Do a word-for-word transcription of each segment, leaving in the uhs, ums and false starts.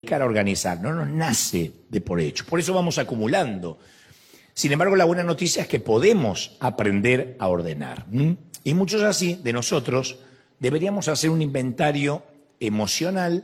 dedicar a organizar, no nos nace de por hecho. Por eso vamos acumulando. Sin embargo, la buena noticia es que podemos aprender a ordenar. ¿Mm? Y muchos así de nosotros deberíamos hacer un inventario emocional,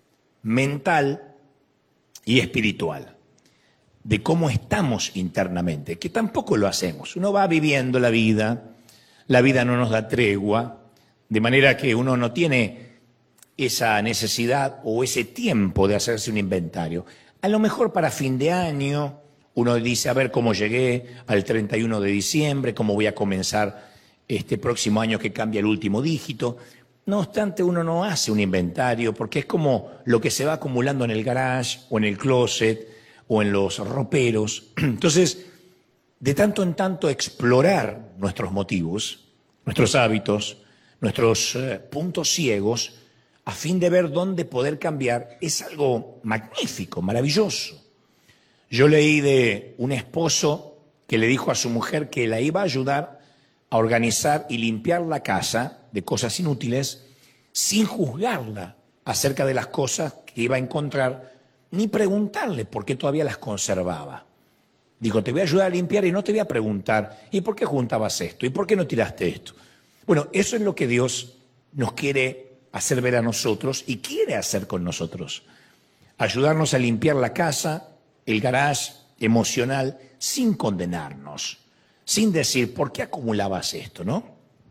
mental y espiritual de cómo estamos internamente, que tampoco lo hacemos. Uno va viviendo la vida, la vida no nos da tregua, de manera que uno no tiene esa necesidad o ese tiempo de hacerse un inventario. A lo mejor para fin de año uno dice, a ver cómo llegué al treinta y uno de diciembre, cómo voy a comenzar este próximo año que cambia el último dígito. No obstante, uno no hace un inventario porque es como lo que se va acumulando en el garage o en el closet o en los roperos. Entonces, de tanto en tanto explorar nuestros motivos, nuestros hábitos, nuestros eh, puntos ciegos, a fin de ver dónde poder cambiar, es algo magnífico, maravilloso. Yo leí de un esposo que le dijo a su mujer que la iba a ayudar a organizar y limpiar la casa de cosas inútiles sin juzgarla acerca de las cosas que iba a encontrar, ni preguntarle por qué todavía las conservaba. Digo, te voy a ayudar a limpiar y no te voy a preguntar, ¿y por qué juntabas esto? ¿Y por qué no tiraste esto? Bueno, eso es lo que Dios nos quiere hacer ver a nosotros y quiere hacer con nosotros. Ayudarnos a limpiar la casa, el garage emocional, sin condenarnos, sin decir, ¿por qué acumulabas esto, no?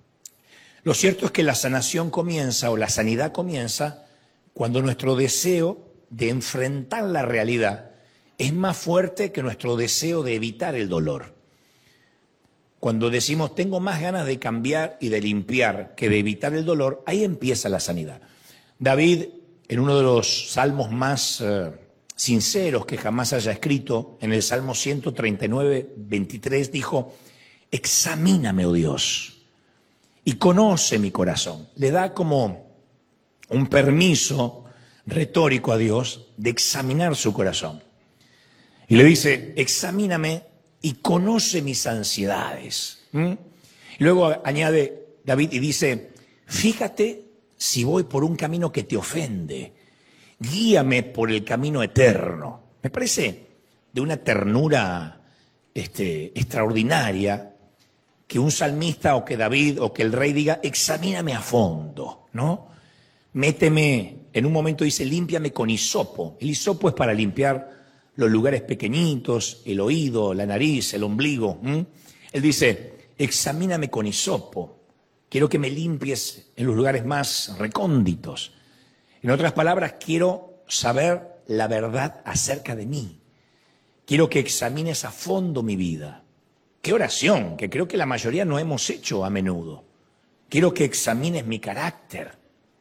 Lo cierto es que la sanación comienza, o la sanidad comienza, cuando nuestro deseo de enfrentar la realidad es más fuerte que nuestro deseo de evitar el dolor. Cuando decimos, tengo más ganas de cambiar y de limpiar que de evitar el dolor, ahí empieza la sanidad. David, en uno de los salmos más eh, sinceros que jamás haya escrito, en el Salmo ciento treinta y nueve, veintitrés, dijo, examíname, oh Dios, y conoce mi corazón. Le da como un permiso retórico a Dios de examinar su corazón. Y le dice, examíname y conoce mis ansiedades. ¿Mm? Y luego añade David y dice, fíjate si voy por un camino que te ofende, guíame por el camino eterno. Me parece de una ternura este, extraordinaria que un salmista o que David o que el rey diga, examíname a fondo, ¿no? Méteme, en un momento dice, límpiame con hisopo. El hisopo es para limpiar los lugares pequeñitos, el oído, la nariz, el ombligo. ¿Mm? Él dice, examíname con hisopo. Quiero que me limpies en los lugares más recónditos. En otras palabras, quiero saber la verdad acerca de mí. Quiero que examines a fondo mi vida. Qué oración, que creo que la mayoría no hemos hecho a menudo. Quiero que examines mi carácter.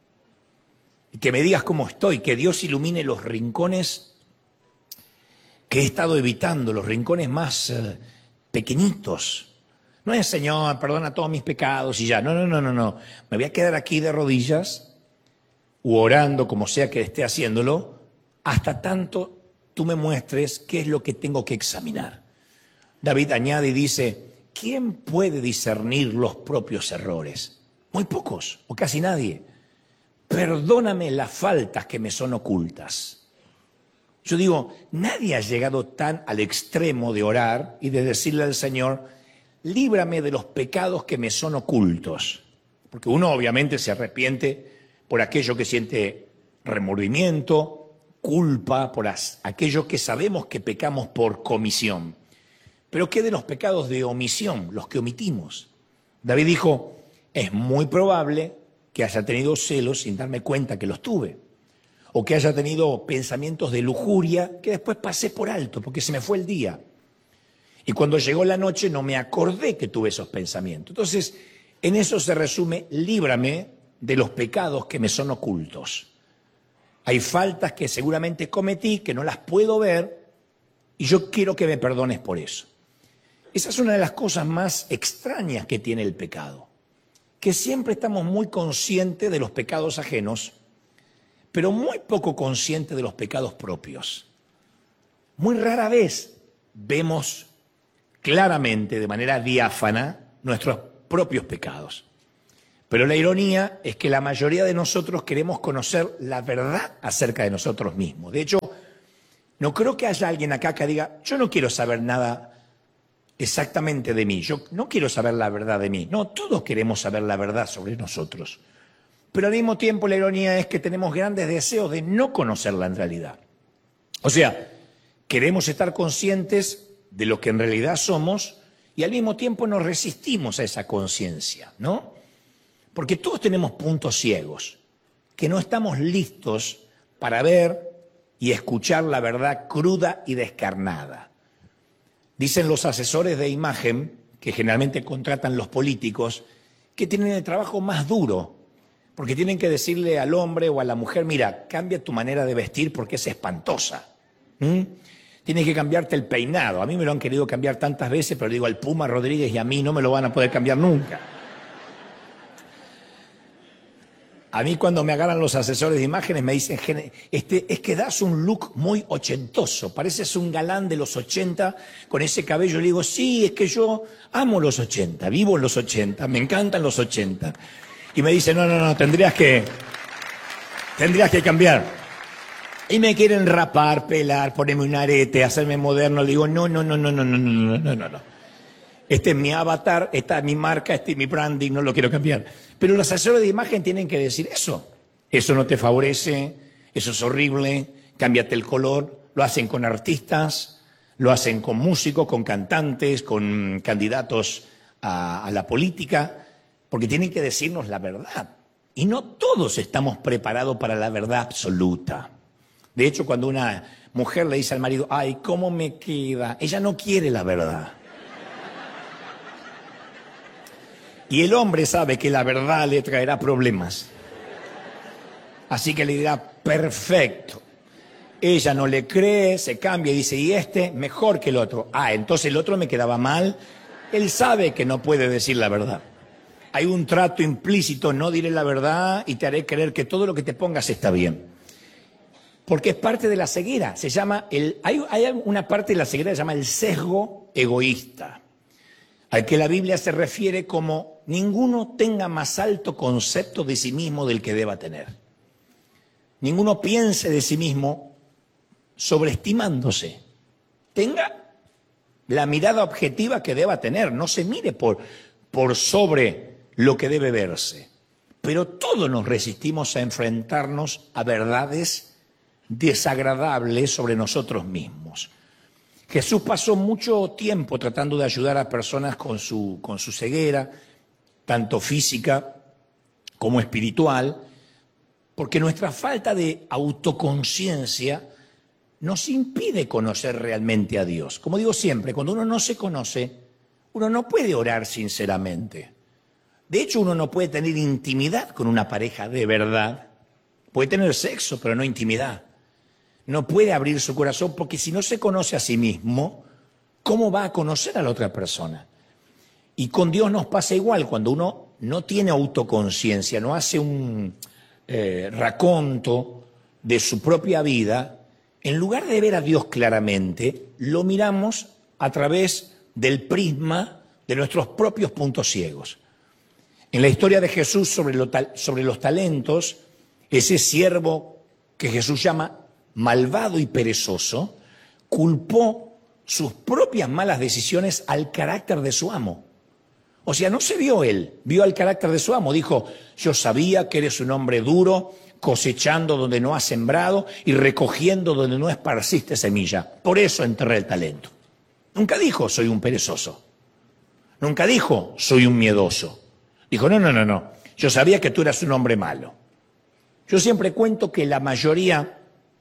Y que me digas cómo estoy, que Dios ilumine los rincones que he estado evitando, los rincones más eh, pequeñitos. No es, Señor, perdona todos mis pecados y ya. No, no, no, no, no. Me voy a quedar aquí de rodillas u orando, como sea que esté haciéndolo, hasta tanto tú me muestres qué es lo que tengo que examinar. David añade y dice, ¿quién puede discernir los propios errores? Muy pocos, o casi nadie. Perdóname las faltas que me son ocultas. Yo digo, nadie ha llegado tan al extremo de orar y de decirle al Señor, líbrame de los pecados que me son ocultos. Porque uno obviamente se arrepiente por aquello que siente remordimiento, culpa, por aquello que sabemos que pecamos por comisión. Pero ¿qué de los pecados de omisión, los que omitimos? David dijo, es muy probable que haya tenido celos sin darme cuenta que los tuve. O que haya tenido pensamientos de lujuria que después pasé por alto porque se me fue el día. Y cuando llegó la noche no me acordé que tuve esos pensamientos. Entonces, en eso se resume, líbrame de los pecados que me son ocultos. Hay faltas que seguramente cometí, que no las puedo ver, y yo quiero que me perdones por eso. Esa es una de las cosas más extrañas que tiene el pecado, que siempre estamos muy conscientes de los pecados ajenos, pero muy poco conscientes de los pecados propios. Muy rara vez vemos claramente, de manera diáfana, nuestros propios pecados. Pero la ironía es que la mayoría de nosotros queremos conocer la verdad acerca de nosotros mismos. De hecho, no creo que haya alguien acá que diga, yo no quiero saber nada exactamente de mí, yo no quiero saber la verdad de mí. No, todos queremos saber la verdad sobre nosotros. Pero al mismo tiempo la ironía es que tenemos grandes deseos de no conocerla en realidad. O sea, queremos estar conscientes de lo que en realidad somos y al mismo tiempo nos resistimos a esa conciencia, ¿no? Porque todos tenemos puntos ciegos, que no estamos listos para ver y escuchar la verdad cruda y descarnada. Dicen los asesores de imagen, que generalmente contratan los políticos, que tienen el trabajo más duro, porque tienen que decirle al hombre o a la mujer, mira, cambia tu manera de vestir porque es espantosa. ¿Mm? Tienes que cambiarte el peinado. A mí me lo han querido cambiar tantas veces, pero digo al Puma Rodríguez y a mí no me lo van a poder cambiar nunca. A mí cuando me agarran los asesores de imágenes me dicen, este, es que das un look muy ochentoso, pareces un galán de los ochenta con ese cabello. Le digo, sí, es que yo amo los ochenta, vivo en los ochenta, me encantan los ochenta. Y me dicen, no, no, no, tendrías que, tendrías que cambiar. Y me quieren rapar, pelar, ponerme un arete, hacerme moderno. Le digo, no, no, no, no, no, no, no, no, no, no. Este es mi avatar, esta es mi marca, este es mi branding, no lo quiero cambiar. Pero los asesores de imagen tienen que decir eso. Eso no te favorece, eso es horrible, cámbiate el color. Lo hacen con artistas, lo hacen con músicos, con cantantes, con candidatos a, a la política, porque tienen que decirnos la verdad. Y no todos estamos preparados para la verdad absoluta. De hecho, cuando una mujer le dice al marido, ay, ¿cómo me queda? Ella no quiere la verdad. Y el hombre sabe que la verdad le traerá problemas. Así que le dirá, perfecto. Ella no le cree, se cambia y dice, y este mejor que el otro. Ah, entonces el otro me quedaba mal. Él sabe que no puede decir la verdad. Hay un trato implícito, no diré la verdad y te haré creer que todo lo que te pongas está bien. Porque es parte de la ceguera. Se llama el, hay, hay una parte de la ceguera que se llama el sesgo egoísta, al que la Biblia se refiere como ninguno tenga más alto concepto de sí mismo del que deba tener. Ninguno piense de sí mismo sobreestimándose. Tenga la mirada objetiva que deba tener. No se mire por, por sobre lo que debe verse. Pero todos nos resistimos a enfrentarnos a verdades desagradables sobre nosotros mismos. Jesús pasó mucho tiempo tratando de ayudar a personas con su, con su ceguera, tanto física como espiritual, porque nuestra falta de autoconciencia nos impide conocer realmente a Dios. Como digo siempre, cuando uno no se conoce, uno no puede orar sinceramente. De hecho, uno no puede tener intimidad con una pareja de verdad. Puede tener sexo, pero no intimidad. No puede abrir su corazón porque si no se conoce a sí mismo, ¿cómo va a conocer a la otra persona? Y con Dios nos pasa igual, cuando uno no tiene autoconciencia, no hace un eh, raconto de su propia vida, en lugar de ver a Dios claramente, lo miramos a través del prisma de nuestros propios puntos ciegos. En la historia de Jesús sobre, lo, sobre los talentos, ese siervo que Jesús llama malvado y perezoso, culpó sus propias malas decisiones al carácter de su amo. O sea, no se vio él, vio al carácter de su amo. Dijo, yo sabía que eres un hombre duro, cosechando donde no has sembrado y recogiendo donde no esparciste semilla. Por eso enterré el talento. Nunca dijo, soy un perezoso. Nunca dijo, soy un miedoso. Dijo, no, no, no, no. Yo sabía que tú eras un hombre malo. Yo siempre cuento que la mayoría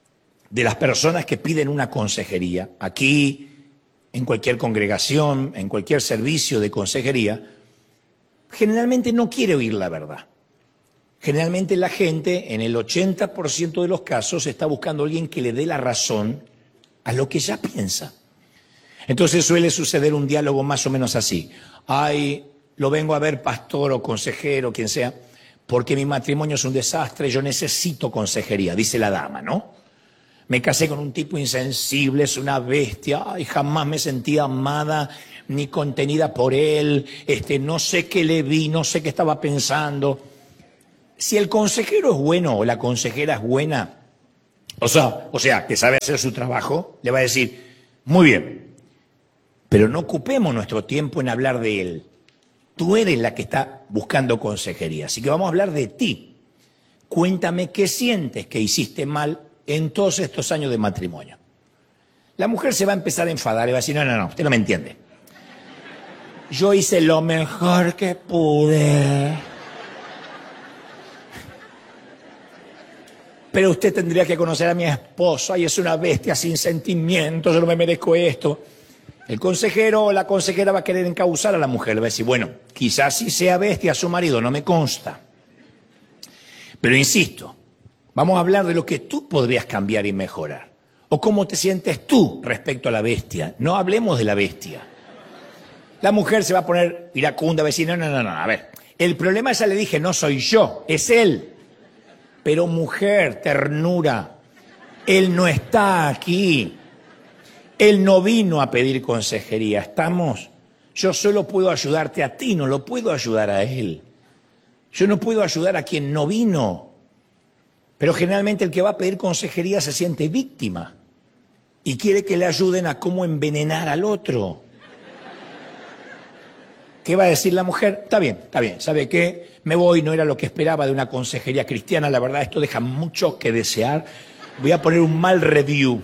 de las personas que piden una consejería, aquí, en cualquier congregación, en cualquier servicio de consejería, generalmente no quiere oír la verdad. Generalmente la gente, en el ochenta por ciento de los casos, está buscando a alguien que le dé la razón a lo que ya piensa. Entonces suele suceder un diálogo más o menos así. Ay, lo vengo a ver, pastor o consejero, quien sea, porque mi matrimonio es un desastre, yo necesito consejería, dice la dama, ¿no? Me casé con un tipo insensible, es una bestia, ay, jamás me sentí amada ni contenida por él, este, no sé qué le vi, no sé qué estaba pensando. si el consejero es bueno o la consejera es buena, o sea, o sea, que sabe hacer su trabajo, le va a decir, muy bien, pero no ocupemos nuestro tiempo en hablar de él. Tú eres la que está buscando consejería, así que vamos a hablar de ti. Cuéntame qué sientes que hiciste mal en todos estos años de matrimonio. La mujer se va a empezar a enfadar y va a decir, no, no, no, usted no me entiende. Yo hice lo mejor que pude. Pero usted tendría que conocer a mi esposo. Ay, es una bestia sin sentimientos, yo no me merezco esto. El consejero o la consejera va a querer encauzar a la mujer. Le va a decir, bueno, quizás sí sea bestia su marido, no me consta. Pero insisto, vamos a hablar de lo que tú podrías cambiar y mejorar. O cómo te sientes tú respecto a la bestia. No hablemos de la bestia. La mujer se va a poner iracunda, va a decir, no, no, no, no, a ver. El problema, ya le dije, no soy yo, es él. Pero mujer, ternura, él no está aquí. Él no vino a pedir consejería, ¿estamos? Yo solo puedo ayudarte a ti, no lo puedo ayudar a él. Yo no puedo ayudar a quien no vino. Pero generalmente el que va a pedir consejería se siente víctima y quiere que le ayuden a cómo envenenar al otro. ¿Qué va a decir la mujer? Está bien, está bien. ¿Sabe qué? Me voy, no era lo que esperaba de una consejería cristiana. La verdad, esto deja mucho que desear. Voy a poner un mal review.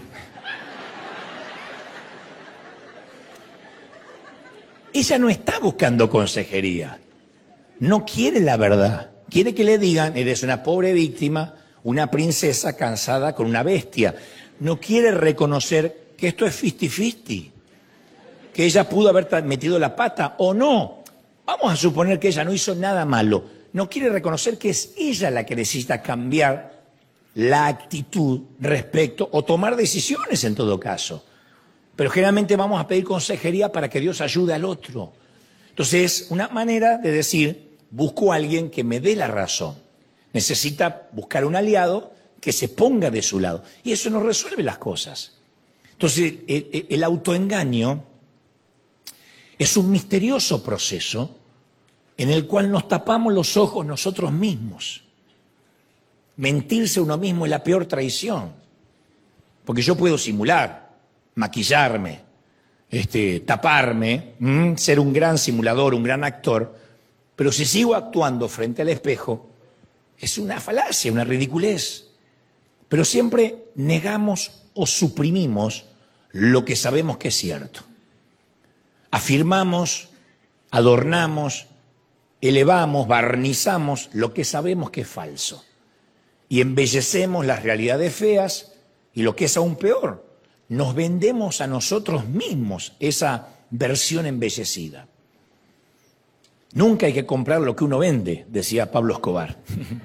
Ella no está buscando consejería. No quiere la verdad. Quiere que le digan, eres una pobre víctima, una princesa cansada con una bestia. No quiere reconocer que esto es fifty-fifty. Que ella pudo haber metido la pata o no. Vamos a suponer que ella no hizo nada malo. No quiere reconocer que es ella la que necesita cambiar la actitud respecto o tomar decisiones en todo caso. Pero generalmente vamos a pedir consejería para que Dios ayude al otro. Entonces es una manera de decir, busco a alguien que me dé la razón. Necesita buscar un aliado que se ponga de su lado. Y eso no resuelve las cosas. Entonces el, el autoengaño es un misterioso proceso en el cual nos tapamos los ojos nosotros mismos. Mentirse a uno mismo es la peor traición. Porque yo puedo simular, maquillarme, este, taparme, ¿m? ser un gran simulador, un gran actor, pero si sigo actuando frente al espejo, es una falacia, una ridiculez. Pero siempre negamos o suprimimos lo que sabemos que es cierto. Afirmamos, adornamos, elevamos, barnizamos lo que sabemos que es falso. Y embellecemos las realidades feas y lo que es aún peor, nos vendemos a nosotros mismos esa versión embellecida. Nunca hay que comprar lo que uno vende, decía Pablo Escobar.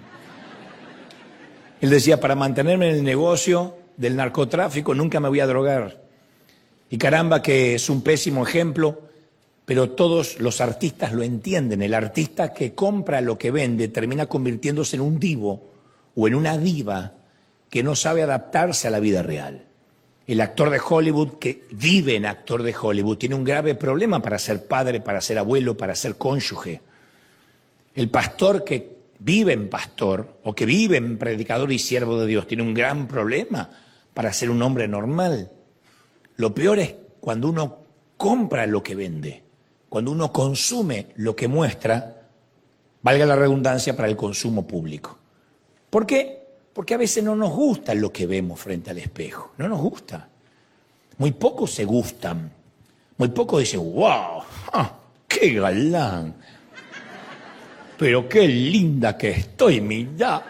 Él decía, para mantenerme en el negocio del narcotráfico nunca me voy a drogar. Y caramba que es un pésimo ejemplo, pero todos los artistas lo entienden. El artista que compra lo que vende termina convirtiéndose en un divo o en una diva que no sabe adaptarse a la vida real. El actor de Hollywood que vive en actor de Hollywood tiene un grave problema para ser padre, para ser abuelo, para ser cónyuge. El pastor que vive en pastor o que vive en predicador y siervo de Dios tiene un gran problema para ser un hombre normal. Lo peor es cuando uno compra lo que vende, cuando uno consume lo que muestra, valga la redundancia, para el consumo público. ¿Por qué? Porque a veces no nos gusta lo que vemos frente al espejo, no nos gusta. Muy pocos se gustan, muy pocos dicen, wow, ah, qué galán, pero qué linda que estoy, mirá.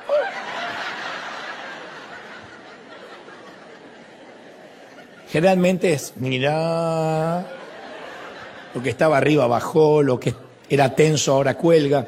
Generalmente es, mirá, lo que estaba arriba bajó, lo que era tenso ahora cuelga.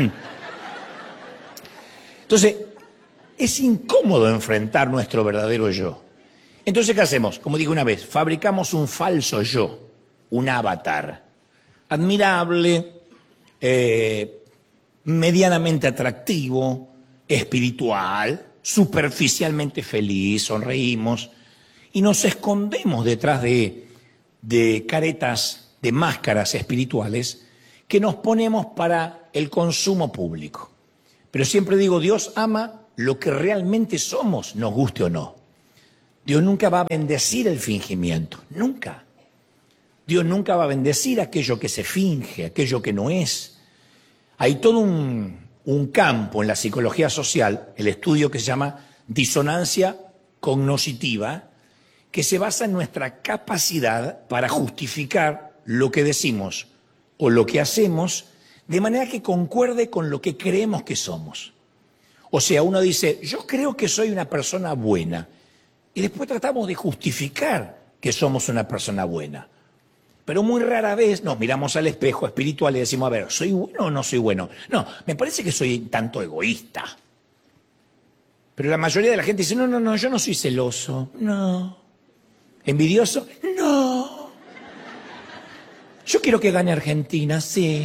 Entonces, es incómodo enfrentar nuestro verdadero yo. Entonces, ¿qué hacemos? Como dije una vez, fabricamos un falso yo, un avatar, admirable, eh, medianamente atractivo, espiritual, superficialmente feliz, sonreímos, y nos escondemos detrás de, de caretas, de máscaras espirituales que nos ponemos para el consumo público. Pero siempre digo, Dios ama lo que realmente somos, nos guste o no. Dios nunca va a bendecir el fingimiento, nunca. Dios nunca va a bendecir aquello que se finge, aquello que no es. Hay todo un, un campo en la psicología social, el estudio que se llama disonancia cognoscitiva, que se basa en nuestra capacidad para justificar lo que decimos o lo que hacemos de manera que concuerde con lo que creemos que somos. O sea, uno dice, yo creo que soy una persona buena, y después tratamos de justificar que somos una persona buena. Pero muy rara vez nos miramos al espejo espiritual y decimos, a ver, ¿soy bueno o no soy bueno? No, me parece que soy tanto egoísta. Pero la mayoría de la gente dice, no, no, no, yo no soy celoso, no. ¿Envidioso? No. Yo quiero que gane Argentina, sí.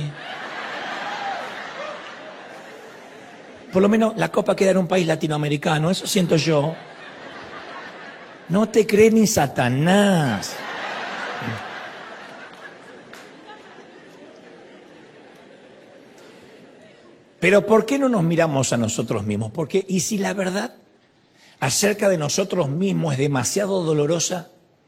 Por lo menos la Copa queda en un país latinoamericano, eso siento yo. No te cree ni Satanás. Pero ¿por qué no nos miramos a nosotros mismos? Porque, ¿y si la verdad acerca de nosotros mismos es demasiado dolorosa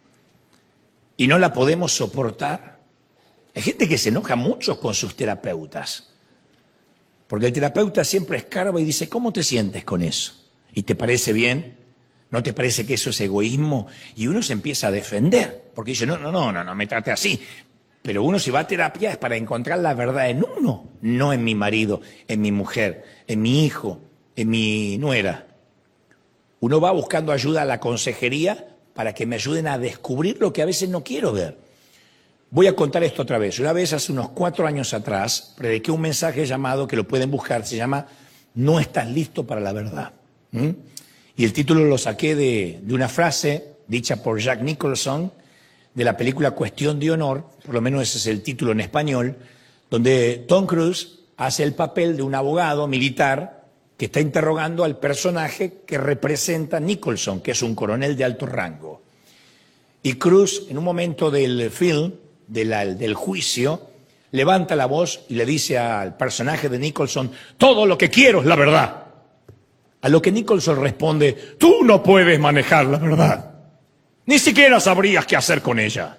y no la podemos soportar? Hay gente que se enoja mucho con sus terapeutas. Porque el terapeuta siempre escarba y dice, ¿cómo te sientes con eso? ¿Y te parece bien? ¿No te parece que eso es egoísmo? Y uno se empieza a defender, porque dice, no, no, no, no, no me trate así. Pero uno si va a terapia es para encontrar la verdad en uno, no en mi marido, en mi mujer, en mi hijo, en mi nuera. Uno va buscando ayuda a la consejería para que me ayuden a descubrir lo que a veces no quiero ver. Voy a contar esto otra vez. Una vez, hace unos cuatro años atrás, prediqué un mensaje llamado, que lo pueden buscar, se llama No estás listo para la verdad. ¿Mm? Y el título lo saqué de, de una frase dicha por Jack Nicholson, de la película Cuestión de Honor, por lo menos ese es el título en español, donde Tom Cruise hace el papel de un abogado militar que está interrogando al personaje que representa Nicholson, que es un coronel de alto rango. Y Cruise, en un momento del film, de la, del juicio, levanta la voz y le dice al personaje de Nicholson, todo lo que quiero es la verdad. A lo que Nicholson responde, tú no puedes manejar la verdad. Ni siquiera sabrías qué hacer con ella.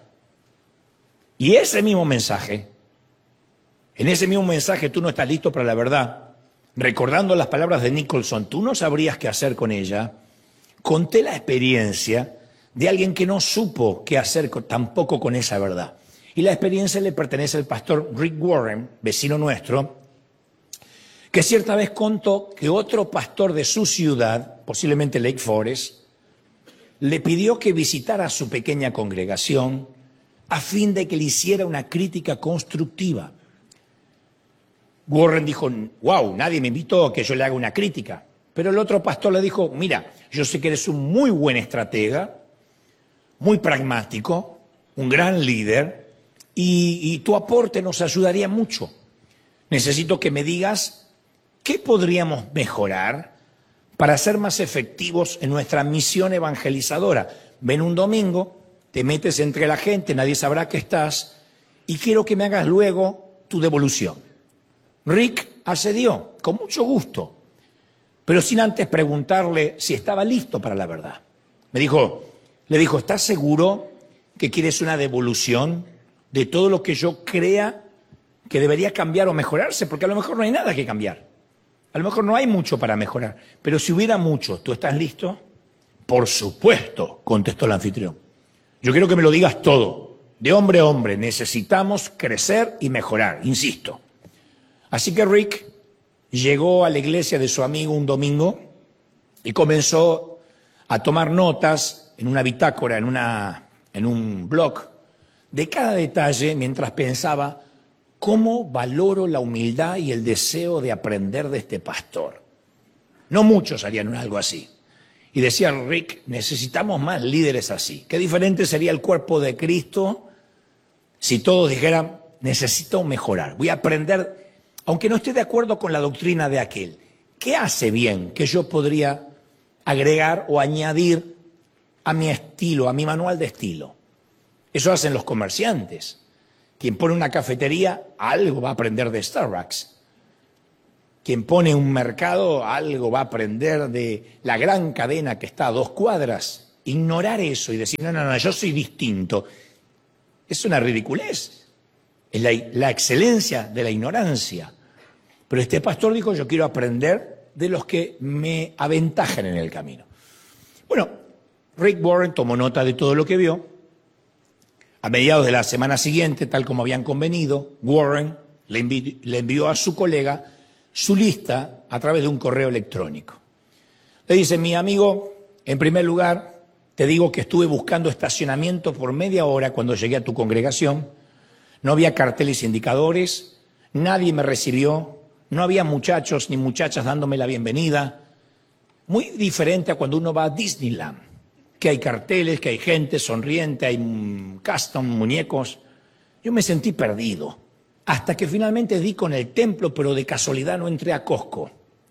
Y ese mismo mensaje, en ese mismo mensaje tú no estás listo para la verdad, recordando las palabras de Nicholson, tú no sabrías qué hacer con ella, conté la experiencia de alguien que no supo qué hacer con, tampoco con esa verdad. Y la experiencia le pertenece al pastor Rick Warren, vecino nuestro, que cierta vez contó que otro pastor de su ciudad, posiblemente Lake Forest, le pidió que visitara a su pequeña congregación a fin de que le hiciera una crítica constructiva. Warren dijo, wow, nadie me invitó a que yo le haga una crítica. Pero el otro pastor le dijo, mira, yo sé que eres un muy buen estratega, muy pragmático, un gran líder, y, y tu aporte nos ayudaría mucho. Necesito que me digas qué podríamos mejorar para ser más efectivos en nuestra misión evangelizadora. Ven un domingo, te metes entre la gente, nadie sabrá que estás, y quiero que me hagas luego tu devolución. Rick accedió, con mucho gusto, pero sin antes preguntarle si estaba listo para la verdad. Me dijo, le dijo, ¿estás seguro que quieres una devolución de todo lo que yo crea que debería cambiar o mejorarse? Porque a lo mejor no hay nada que cambiar. A lo mejor no hay mucho para mejorar. Pero si hubiera mucho, ¿tú estás listo? Por supuesto, contestó el anfitrión. Yo quiero que me lo digas todo. De hombre a hombre, necesitamos crecer y mejorar, insisto. Así que Rick llegó a la iglesia de su amigo un domingo y comenzó a tomar notas en una bitácora, en, una, en un blog, de cada detalle mientras pensaba, ¿cómo valoro la humildad y el deseo de aprender de este pastor? No muchos harían algo así. Y decía Rick, necesitamos más líderes así. Qué diferente sería el cuerpo de Cristo si todos dijeran, necesito mejorar, voy a aprender, aunque no esté de acuerdo con la doctrina de aquel. ¿Qué hace bien que yo podría agregar o añadir a mi estilo, a mi manual de estilo? Eso hacen los comerciantes. Quien pone una cafetería, algo va a aprender de Starbucks. quien pone un mercado algo va a aprender de la gran cadena que está a dos cuadras. Ignorar eso y decir, no, no, no, yo soy distinto, es una ridiculez. Es la, la excelencia de la ignorancia. Pero este pastor dijo, yo quiero aprender de los que me aventajan en el camino. Bueno, Rick Warren tomó nota de todo lo que vio. A mediados de la semana siguiente, tal como habían convenido, Warren le, envi- le envió a su colega su lista a través de un correo electrónico. Le dice, mi amigo, en primer lugar, te digo que estuve buscando estacionamiento por media hora cuando llegué a tu congregación. No había carteles indicadores, nadie me recibió, no había muchachos ni muchachas dándome la bienvenida. Muy diferente a cuando uno va a Disneyland, que hay carteles, que hay gente sonriente, hay mm, custom, muñecos. Yo me sentí perdido, hasta que finalmente di con el templo, pero de casualidad no entré a Costco.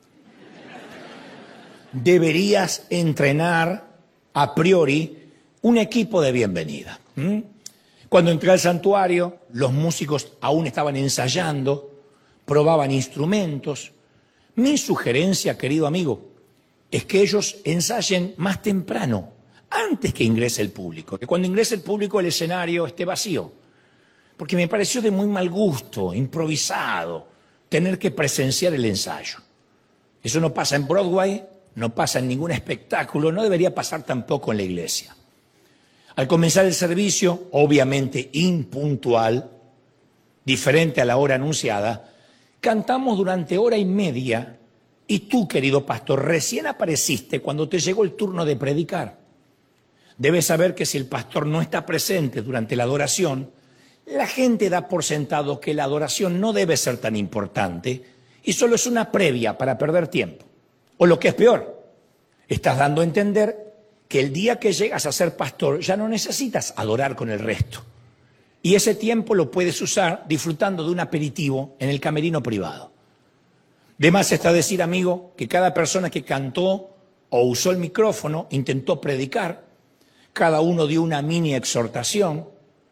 Deberías entrenar a priori un equipo de bienvenida. ¿Mm? Cuando entré al santuario, los músicos aún estaban ensayando, probaban instrumentos. Mi sugerencia, querido amigo, es que ellos ensayen más temprano, antes que ingrese el público, que cuando ingrese el público el escenario esté vacío. Porque me pareció de muy mal gusto, improvisado, tener que presenciar el ensayo. Eso no pasa en Broadway, no pasa en ningún espectáculo, no debería pasar tampoco en la iglesia. Al comenzar el servicio, obviamente impuntual, diferente a la hora anunciada, cantamos durante hora y media y tú, querido pastor, recién apareciste cuando te llegó el turno de predicar. Debes saber que si el pastor no está presente durante la adoración, la gente da por sentado que la adoración no debe ser tan importante y solo es una previa para perder tiempo. O lo que es peor, estás dando a entender que el día que llegas a ser pastor ya no necesitas adorar con el resto. Y ese tiempo lo puedes usar disfrutando de un aperitivo en el camerino privado. De más está decir, amigo, que cada persona que cantó o usó el micrófono intentó predicar, cada uno dio una mini exhortación,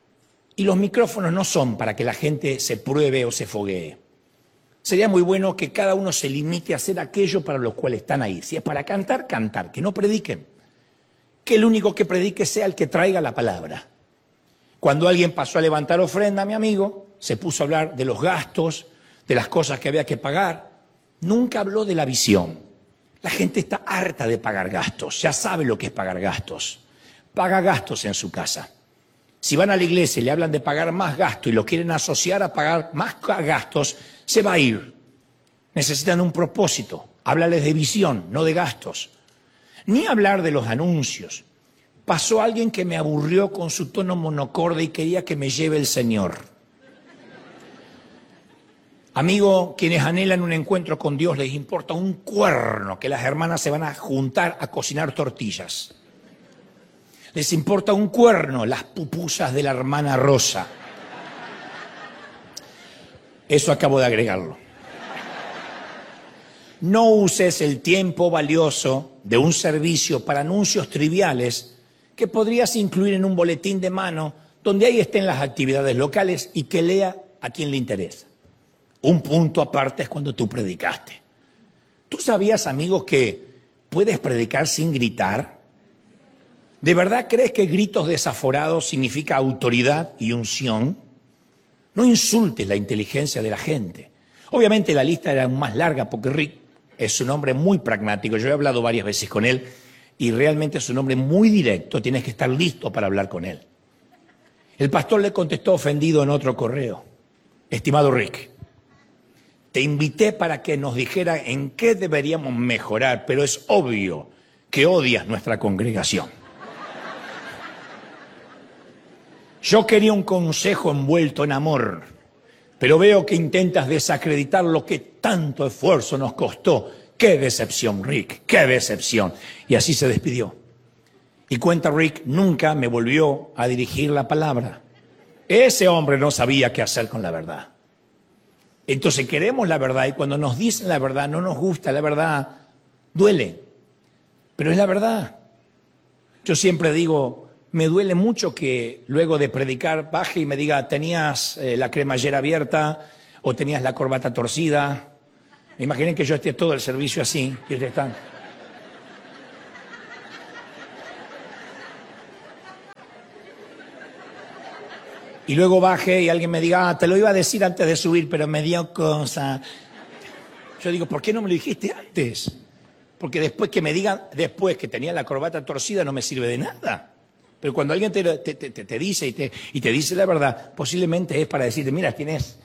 y los micrófonos no son para que la gente se pruebe o se foguee. Sería muy bueno que cada uno se limite a hacer aquello para lo cual están ahí. Si es para cantar, cantar, que no prediquen. Que el único que predique sea el que traiga la palabra. Cuando alguien pasó a levantar ofrenda, mi amigo, se puso a hablar de los gastos, de las cosas que había que pagar. Nunca habló de la visión. La gente está harta de pagar gastos, ya sabe lo que es pagar gastos. Paga gastos en su casa. Si van a la iglesia y le hablan de pagar más gasto y lo quieren asociar a pagar más gastos, se va a ir. Necesitan un propósito. Háblales de visión, no de gastos. Ni hablar de los anuncios. Pasó alguien que me aburrió con su tono monocorde y quería que me lleve el Señor. Amigo, quienes anhelan un encuentro con Dios les importa un cuerno que las hermanas se van a juntar a cocinar tortillas. Les importa un cuerno las pupusas de la hermana Rosa. Eso acabo de agregarlo. No uses el tiempo valioso de un servicio para anuncios triviales que podrías incluir en un boletín de mano donde ahí estén las actividades locales y que lea a quien le interesa. Un punto aparte es cuando tú predicaste. ¿Tú sabías, amigos, que puedes predicar sin gritar? ¿De verdad crees que gritos desaforados significa autoridad y unción? No insultes la inteligencia de la gente. Obviamente la lista era más larga porque Rick es un hombre muy pragmático. Yo he hablado varias veces con él y realmente es un hombre muy directo. Tienes que estar listo para hablar con él. El pastor le contestó ofendido en otro correo. Estimado Rick, te invité para que nos dijera en qué deberíamos mejorar, pero es obvio que odias nuestra congregación. Yo quería un consejo envuelto en amor, pero veo que intentas desacreditar lo que tanto esfuerzo nos costó. ¡Qué decepción, Rick! ¡Qué decepción! Y así se despidió. Y cuenta Rick, nunca me volvió a dirigir la palabra. Ese hombre no sabía qué hacer con la verdad. Entonces queremos la verdad y cuando nos dicen la verdad, no nos gusta la verdad, duele. Pero es la verdad. Yo siempre digo, me duele mucho que luego de predicar baje y me diga, tenías eh, la cremallera abierta o tenías la corbata torcida Imaginen que yo esté todo el servicio así, y ustedes están... Y luego baje y alguien me diga, ah, te lo iba a decir antes de subir, pero me dio cosa. Yo digo, ¿por qué no me lo dijiste antes? Porque después que me digan, después que tenía la corbata torcida, no me sirve de nada. Pero cuando alguien te, te, te, te dice y te, y te dice la verdad, posiblemente es para decirte, mira, tienes...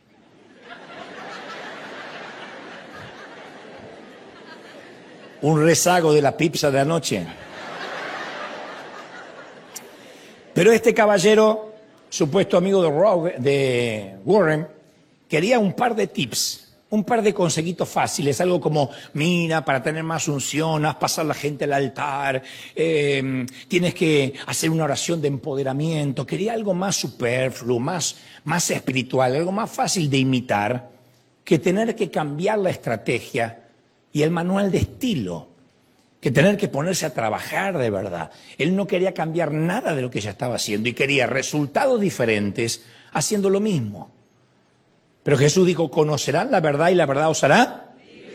un rezago de la pizza de anoche. Pero este caballero... supuesto amigo de, Rogue, de Warren, quería un par de tips, un par de consejitos fáciles, algo como, mira, para tener más unción, haz pasar la gente al altar, eh, tienes que hacer una oración de empoderamiento. Quería algo más superfluo, más, más espiritual, algo más fácil de imitar, que tener que cambiar la estrategia y el manual de estilo, que tener que ponerse a trabajar de verdad. Él no quería cambiar nada de lo que ya estaba haciendo y quería resultados diferentes haciendo lo mismo. Pero Jesús dijo, ¿conocerán la verdad y la verdad os hará?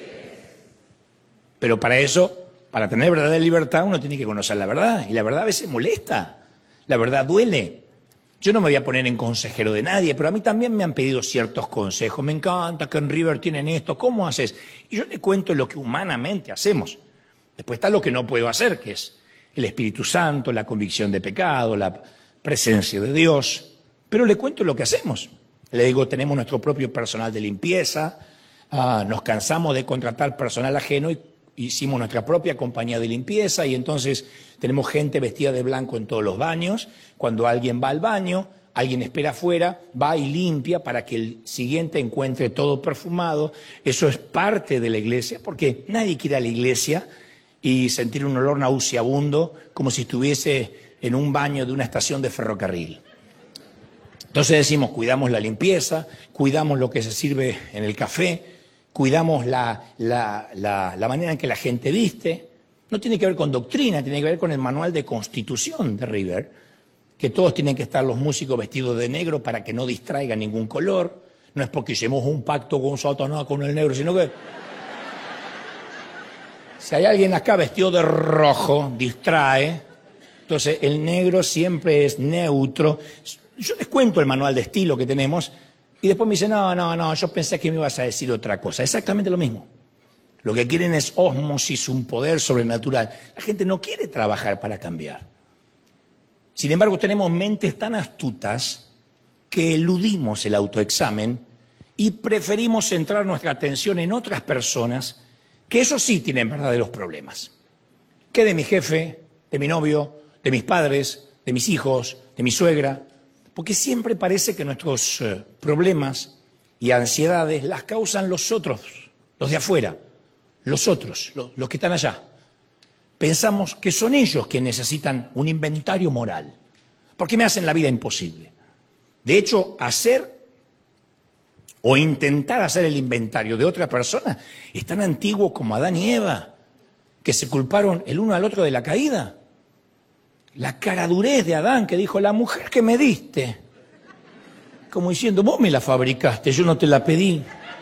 Pero para eso, para tener verdadera libertad, uno tiene que conocer la verdad. Y la verdad a veces molesta, la verdad duele. Yo no me voy a poner en consejero de nadie, pero a mí también me han pedido ciertos consejos. Me encanta que en River tienen esto, ¿cómo haces? Y yo le cuento lo que humanamente hacemos. Después está lo que no puedo hacer, que es el Espíritu Santo, la convicción de pecado, la presencia de Dios. Pero le cuento lo que hacemos. Le digo, tenemos nuestro propio personal de limpieza, uh, nos cansamos de contratar personal ajeno y hicimos nuestra propia compañía de limpieza y entonces tenemos gente vestida de blanco en todos los baños. Cuando alguien va al baño, alguien espera afuera, va y limpia para que el siguiente encuentre todo perfumado. Eso es parte de la iglesia, porque nadie quiere ir a la iglesia y sentir un olor nauseabundo como si estuviese en un baño de una estación de ferrocarril. Entonces decimos, cuidamos la limpieza, cuidamos lo que se sirve en el café, cuidamos la, la, la, la manera en que la gente viste. No tiene que ver con doctrina, tiene que ver con el manual de constitución de River, que todos tienen que estar los músicos vestidos de negro para que no distraiga ningún color. No es porque hicimos un pacto con Satanás con el negro, sino que... si hay alguien acá vestido de rojo, distrae. Entonces, el negro siempre es neutro. Yo les cuento el manual de estilo que tenemos y después me dicen, no, no, no, yo pensé que me ibas a decir otra cosa. Exactamente lo mismo. Lo que quieren es ósmosis, un poder sobrenatural. La gente no quiere trabajar para cambiar. Sin embargo, tenemos mentes tan astutas que eludimos el autoexamen y preferimos centrar nuestra atención en otras personas que eso sí tienen verdaderos problemas. ¿Qué de mi jefe, de mi novio, de mis padres, de mis hijos, de mi suegra? Porque siempre parece que nuestros eh, problemas y ansiedades las causan los otros, los de afuera, los otros, los, los que están allá. Pensamos que son ellos quienes necesitan un inventario moral, porque me hacen la vida imposible. De hecho, hacer o intentar hacer el inventario de otra persona es tan antiguo como Adán y Eva, que se culparon el uno al otro de la caída. La caradurez de Adán, que dijo, la mujer que me diste, como diciendo, vos me la fabricaste, yo no te la pedí.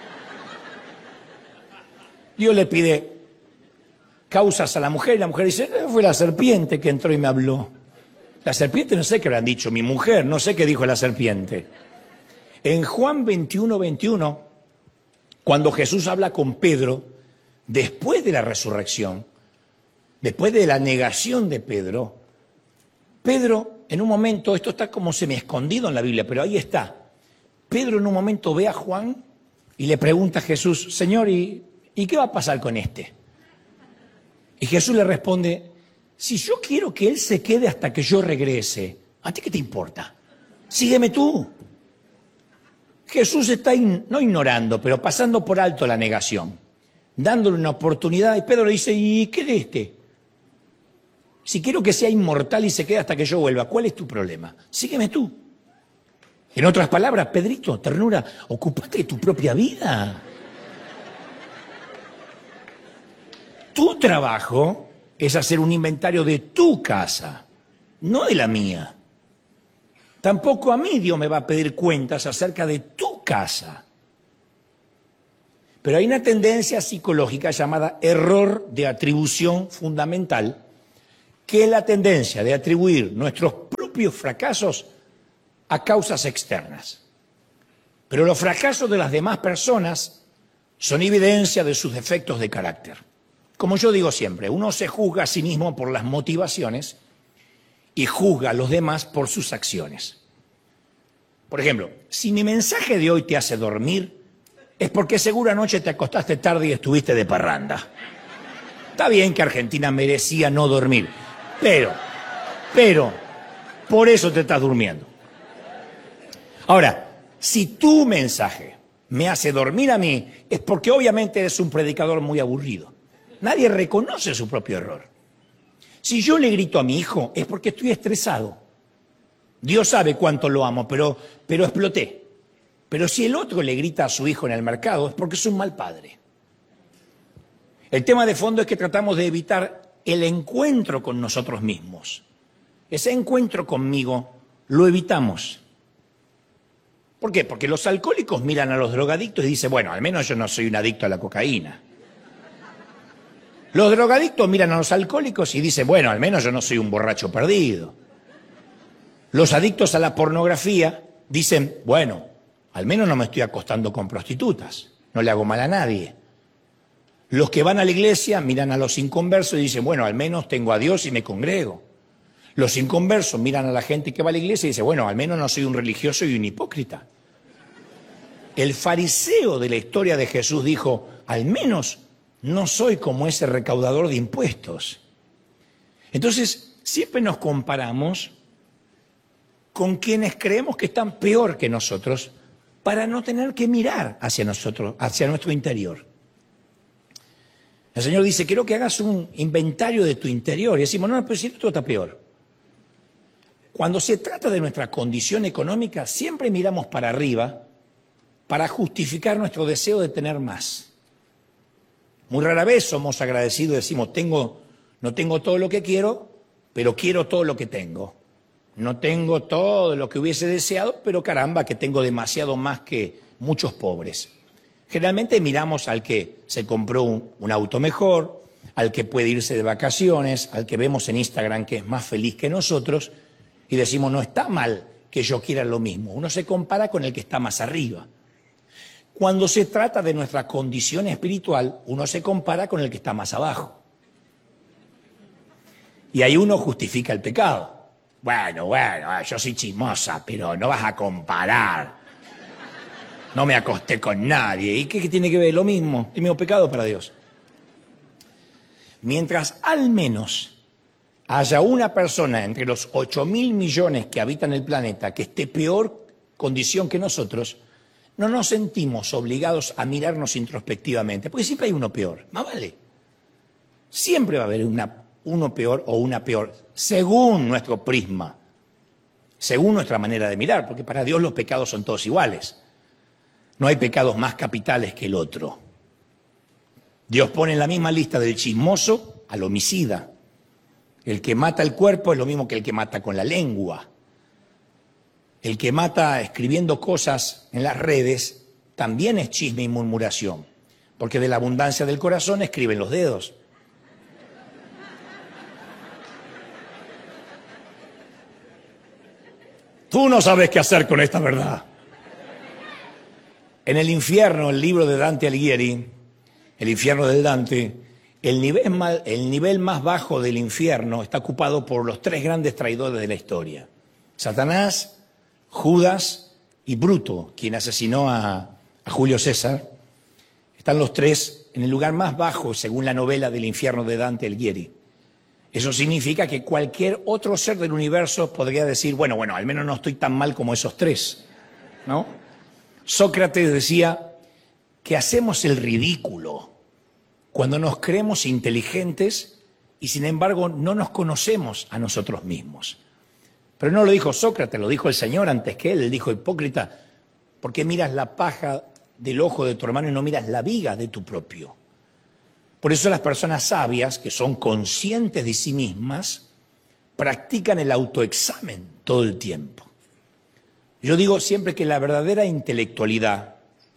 Dios le pide causas a la mujer y la mujer dice, fue la serpiente que entró y me habló. La serpiente, no sé qué habrán dicho, mi mujer, no sé qué dijo la serpiente. En Juan veintiuno, veintiuno, cuando Jesús habla con Pedro, después de la resurrección, después de la negación de Pedro, Pedro, en un momento, esto está como semi-escondido en la Biblia, pero ahí está. Pedro en un momento ve a Juan y le pregunta a Jesús, Señor, ¿y, ¿y qué va a pasar con este? Y Jesús le responde, si yo quiero que él se quede hasta que yo regrese, ¿a ti qué te importa? Sígueme tú. Jesús está in, no ignorando, pero pasando por alto la negación, dándole una oportunidad. Y Pedro le dice, ¿y qué de este? Si quiero que sea inmortal y se quede hasta que yo vuelva, ¿cuál es tu problema? Sígueme tú. En otras palabras, Pedrito, ternura, ocúpate de tu propia vida. Tu trabajo es hacer un inventario de tu casa, no de la mía. Tampoco a mí Dios me va a pedir cuentas acerca de tu casa. Pero hay una tendencia psicológica llamada error de atribución fundamental, que es la tendencia de atribuir nuestros propios fracasos a causas externas. Pero los fracasos de las demás personas son evidencia de sus defectos de carácter. Como yo digo siempre, uno se juzga a sí mismo por las motivaciones y juzga a los demás por sus acciones. Por ejemplo, si mi mensaje de hoy te hace dormir, es porque seguro anoche te acostaste tarde y estuviste de parranda. Está bien que Argentina merecía no dormir, pero, pero, por eso te estás durmiendo. Ahora, si tu mensaje me hace dormir a mí, es porque obviamente eres un predicador muy aburrido. Nadie reconoce su propio error. Si yo le grito a mi hijo, es porque estoy estresado. Dios sabe cuánto lo amo, pero, pero exploté. Pero si el otro le grita a su hijo en el mercado, es porque es un mal padre. El tema de fondo es que tratamos de evitar el encuentro con nosotros mismos. Ese encuentro conmigo lo evitamos. ¿Por qué? Porque los alcohólicos miran a los drogadictos y dicen, bueno, al menos yo no soy un adicto a la cocaína. Los drogadictos miran a los alcohólicos y dicen, bueno, al menos yo no soy un borracho perdido. Los adictos a la pornografía dicen, bueno, al menos no me estoy acostando con prostitutas, no le hago mal a nadie. Los que van a la iglesia miran a los inconversos y dicen, bueno, al menos tengo a Dios y me congrego. Los inconversos miran a la gente que va a la iglesia y dicen, bueno, al menos no soy un religioso y un hipócrita. El fariseo de la historia de Jesús dijo, al menos no soy como ese recaudador de impuestos. Entonces, siempre nos comparamos con quienes creemos que están peor que nosotros para no tener que mirar hacia nosotros, hacia nuestro interior. El Señor dice, quiero que hagas un inventario de tu interior. Y decimos, no, pero si esto está peor. Cuando se trata de nuestra condición económica, siempre miramos para arriba para justificar nuestro deseo de tener más. Muy rara vez somos agradecidos y decimos, tengo, no tengo todo lo que quiero, pero quiero todo lo que tengo. No tengo todo lo que hubiese deseado, pero caramba, que tengo demasiado más que muchos pobres. Generalmente miramos al que se compró un, un auto mejor, al que puede irse de vacaciones, al que vemos en Instagram que es más feliz que nosotros, y decimos, no está mal que yo quiera lo mismo. Uno se compara con el que está más arriba. Cuando se trata de nuestra condición espiritual, uno se compara con el que está más abajo. Y ahí uno justifica el pecado. Bueno, bueno, yo soy chismosa, pero no vas a comparar. No me acosté con nadie. ¿Y qué, qué tiene que ver? Lo mismo, el mismo pecado para Dios. Mientras al menos haya una persona entre los ocho mil millones que habitan el planeta que esté peor condición que nosotros, no nos sentimos obligados a mirarnos introspectivamente, porque siempre hay uno peor, más vale. Siempre va a haber una, uno peor o una peor, según nuestro prisma, según nuestra manera de mirar, porque para Dios los pecados son todos iguales. No hay pecados más capitales que el otro. Dios pone en la misma lista del chismoso al homicida. El que mata el cuerpo es lo mismo que el que mata con la lengua. El que mata escribiendo cosas en las redes también es chisme y murmuración, porque de la abundancia del corazón escriben los dedos. Tú no sabes qué hacer con esta verdad. En el infierno, el libro de Dante Alighieri, el infierno del Dante, el nivel, más, el nivel más bajo del infierno está ocupado por los tres grandes traidores de la historia. Satanás, Judas y Bruto, quien asesinó a, a Julio César. Están los tres en el lugar más bajo, según la novela del infierno de Dante Alighieri. Eso significa que cualquier otro ser del universo podría decir, bueno, bueno, al menos no estoy tan mal como esos tres, ¿no? Sócrates decía que hacemos el ridículo cuando nos creemos inteligentes y sin embargo no nos conocemos a nosotros mismos. Pero no lo dijo Sócrates, lo dijo el Señor antes que él. Él dijo, hipócrita, ¿por qué miras la paja del ojo de tu hermano y no miras la viga de tu propio? Por eso las personas sabias, que son conscientes de sí mismas, practican el autoexamen todo el tiempo. Yo digo siempre que la verdadera intelectualidad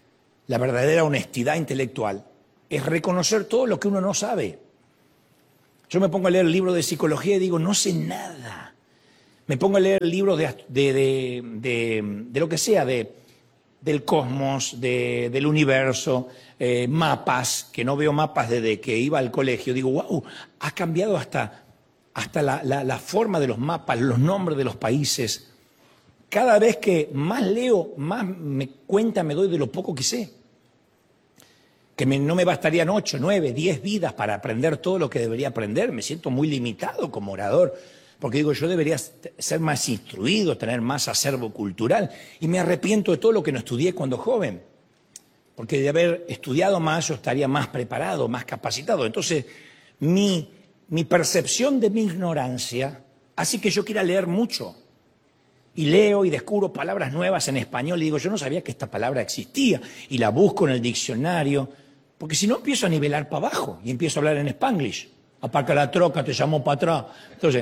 la verdadera honestidad intelectual es reconocer todo lo que uno no sabe. Yo me pongo a leer el libro de psicología y digo, no sé nada. Me pongo a leer el libro de, de, de, de, de lo que sea, de, del cosmos, de, del universo, eh, mapas, que no veo mapas desde que iba al colegio. Digo, wow, ha cambiado hasta, hasta la, la, la forma de los mapas, los nombres de los países. Cada vez que más leo, más me cuenta me doy de lo poco que sé. Que me, no me bastarían ocho, nueve, diez vidas para aprender todo lo que debería aprender. Me siento muy limitado como orador, porque digo, yo debería ser más instruido, tener más acervo cultural. Y me arrepiento de todo lo que no estudié cuando joven. Porque de haber estudiado más, yo estaría más preparado, más capacitado. Entonces, mi, mi percepción de mi ignorancia hace que yo quiera leer mucho. Y leo y descubro palabras nuevas en español y digo, yo no sabía que esta palabra existía. Y la busco en el diccionario, porque si no empiezo a nivelar para abajo y empiezo a hablar en Spanglish. Aparca la troca, te llamo para atrás. Entonces,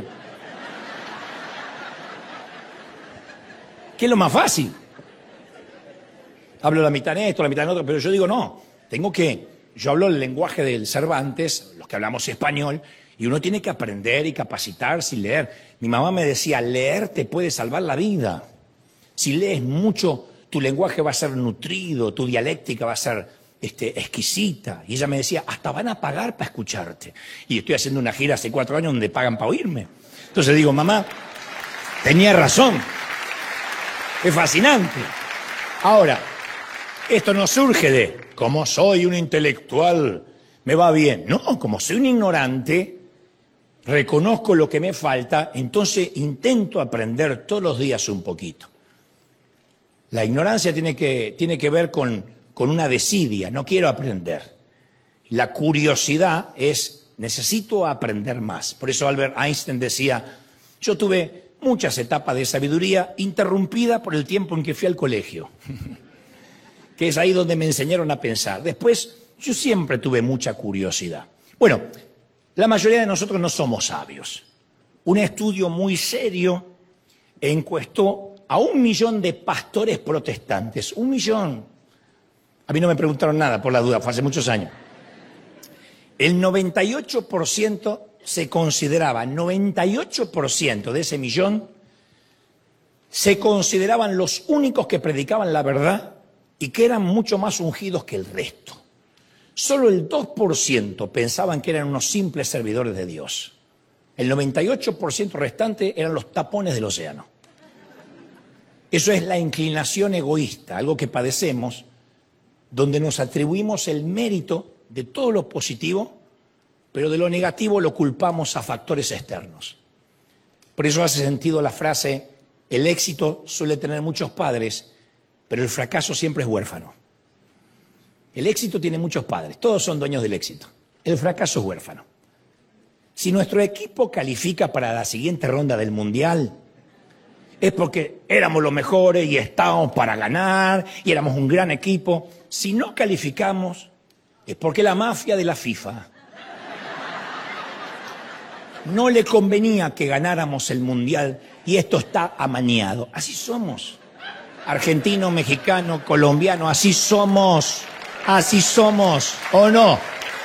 ¿qué es lo más fácil? Hablo la mitad en esto, la mitad en otro, pero yo digo, no, tengo que, yo hablo el lenguaje del Cervantes, los que hablamos español, y uno tiene que aprender y capacitarse y leer. Mi mamá me decía, leer te puede salvar la vida. Si lees mucho, tu lenguaje va a ser nutrido, tu dialéctica va a ser este, exquisita. Y ella me decía, hasta van a pagar para escucharte. Y estoy haciendo una gira hace cuatro años donde pagan para oírme. Entonces digo, mamá, tenía razón. Es fascinante. Ahora, esto no surge de, como soy un intelectual, me va bien. No, como soy un ignorante, reconozco lo que me falta, entonces intento aprender todos los días un poquito. La ignorancia tiene que, tiene que ver con, con una desidia, no quiero aprender. La curiosidad es, necesito aprender más. Por eso Albert Einstein decía, yo tuve muchas etapas de sabiduría interrumpida por el tiempo en que fui al colegio, que es ahí donde me enseñaron a pensar. Después, yo siempre tuve mucha curiosidad. Bueno, la mayoría de nosotros no somos sabios. Un estudio muy serio encuestó a un millón de pastores protestantes. Un millón. A mí no me preguntaron nada, por la duda, fue hace muchos años. El noventa y ocho por ciento se consideraba, noventa y ocho por ciento de ese millón se consideraban los únicos que predicaban la verdad y que eran mucho más ungidos que el resto. Solo el dos por ciento pensaban que eran unos simples servidores de Dios. El noventa y ocho por ciento restante eran los tapones del océano. Eso es la inclinación egoísta, algo que padecemos, donde nos atribuimos el mérito de todo lo positivo, pero de lo negativo lo culpamos a factores externos. Por eso hace sentido la frase, el éxito suele tener muchos padres, pero el fracaso siempre es huérfano. El éxito tiene muchos padres, todos son dueños del éxito. El fracaso es huérfano. Si nuestro equipo califica para la siguiente ronda del Mundial, es porque éramos los mejores y estábamos para ganar y éramos un gran equipo. Si no calificamos, es porque la mafia de la FIFA no le convenía que ganáramos el Mundial y esto está amañado. Así somos. Argentino, mexicano, colombiano, así somos. Así somos, ¿o no?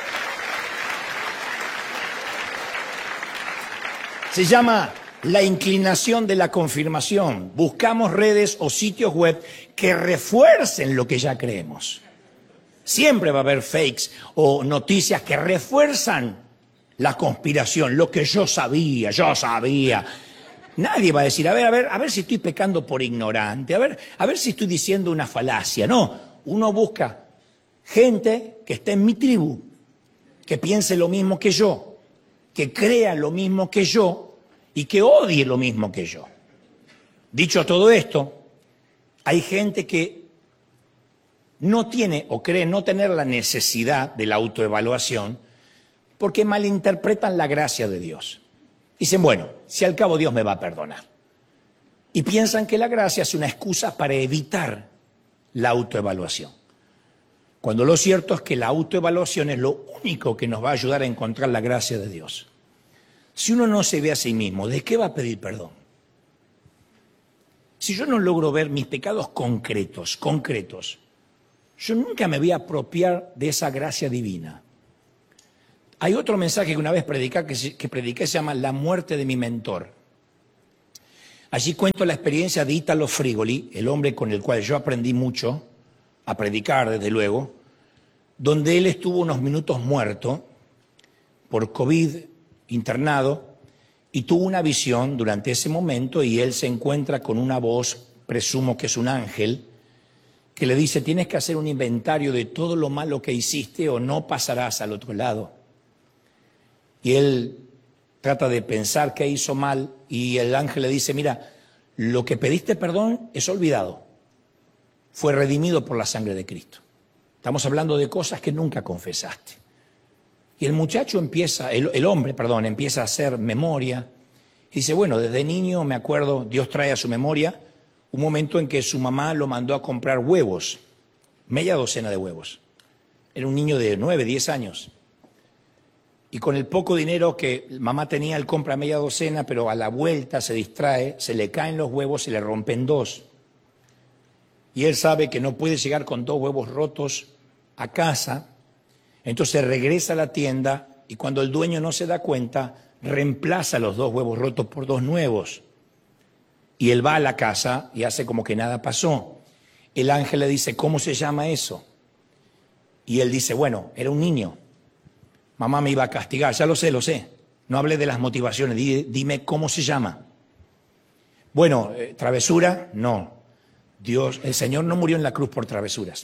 Se llama la inclinación de la confirmación. Buscamos redes o sitios web que refuercen lo que ya creemos. Siempre va a haber fakes o noticias que refuerzan la conspiración, lo que yo sabía, yo sabía. Nadie va a decir, a ver, a ver, a ver si estoy pecando por ignorante, a ver, a ver si estoy diciendo una falacia. No, uno busca gente que esté en mi tribu, que piense lo mismo que yo, que crea lo mismo que yo y que odie lo mismo que yo. Dicho todo esto, hay gente que no tiene o cree no tener la necesidad de la autoevaluación porque malinterpretan la gracia de Dios. Dicen, bueno, si al cabo Dios me va a perdonar. Y piensan que la gracia es una excusa para evitar la autoevaluación. Cuando lo cierto es que la autoevaluación es lo único que nos va a ayudar a encontrar la gracia de Dios. Si uno no se ve a sí mismo, ¿de qué va a pedir perdón? Si yo no logro ver mis pecados concretos, concretos, yo nunca me voy a apropiar de esa gracia divina. Hay otro mensaje que una vez prediqué, que, que prediqué, se llama La muerte de mi mentor. Allí cuento la experiencia de Italo Frigoli, el hombre con el cual yo aprendí mucho, a predicar desde luego, donde él estuvo unos minutos muerto por COVID, internado, y tuvo una visión durante ese momento y él se encuentra con una voz, presumo que es un ángel, que le dice, tienes que hacer un inventario de todo lo malo que hiciste o no pasarás al otro lado. Y él trata de pensar qué hizo mal y el ángel le dice, mira, lo que pediste perdón es olvidado. Fue redimido por la sangre de Cristo. Estamos hablando de cosas que nunca confesaste. Y el muchacho empieza, el, el hombre, perdón, empieza a hacer memoria. Y dice, bueno, desde niño me acuerdo, Dios trae a su memoria un momento en que su mamá lo mandó a comprar huevos, media docena de huevos. Era un niño de nueve, diez años. Y con el poco dinero que mamá tenía, él compra media docena, pero a la vuelta se distrae, se le caen los huevos, se le rompen dos. Y él sabe que no puede llegar con dos huevos rotos a casa, entonces regresa a la tienda y cuando el dueño no se da cuenta, reemplaza los dos huevos rotos por dos nuevos. Y él va a la casa y hace como que nada pasó. El ángel le dice, ¿cómo se llama eso? Y él dice, bueno, era un niño. Mamá me iba a castigar, ya lo sé, lo sé. No hablé de las motivaciones, dime cómo se llama. Bueno, eh, travesura, no. Dios, el Señor no murió en la cruz por travesuras.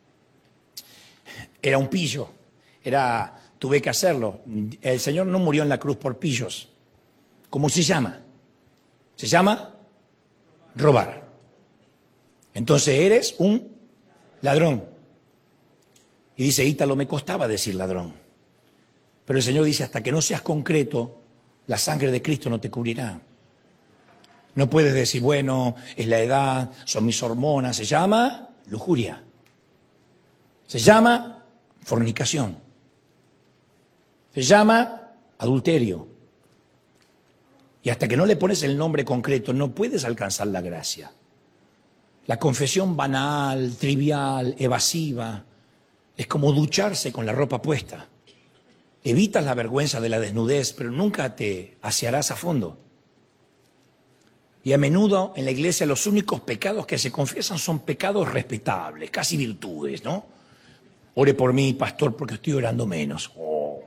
Era un pillo, era, tuve que hacerlo. El Señor no murió en la cruz por pillos. ¿Cómo se llama? Se llama robar. Entonces eres un ladrón. Y dice, Ítalo, me costaba decir ladrón. Pero el Señor dice, hasta que no seas concreto, la sangre de Cristo no te cubrirá. No puedes decir, bueno, es la edad, son mis hormonas. Se llama lujuria. Se llama fornicación. Se llama adulterio. Y hasta que no le pones el nombre concreto, no puedes alcanzar la gracia. La confesión banal, trivial, evasiva, es como ducharse con la ropa puesta. Evitas la vergüenza de la desnudez, pero nunca te asearás a fondo. Y a menudo en la iglesia los únicos pecados que se confiesan son pecados respetables, casi virtudes, ¿no? Ore por mí, pastor, porque estoy orando menos. Oh.